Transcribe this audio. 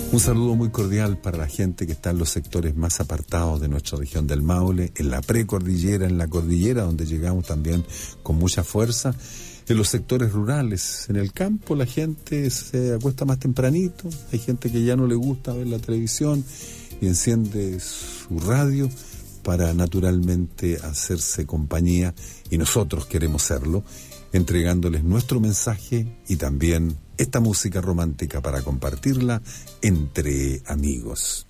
Un saludo muy cordial para la gente que está en los sectores más apartados de nuestra región del Maule, en la precordillera, en la cordillera, donde llegamos también con mucha fuerza, en los sectores rurales. En el campo la gente se acuesta más tempranito, hay gente que ya no le gusta ver la televisión y enciende su radio para naturalmente hacerse compañía, y nosotros queremos serlo, entregándoles nuestro mensaje y también esta música romántica para compartirla entre amigos.